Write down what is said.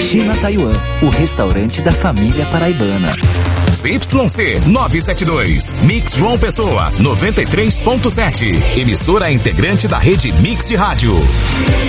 China Taiwan, o restaurante da família paraibana. ZYC 972, Mix João Pessoa, 93.7. Emissora integrante da rede Mix de Rádio.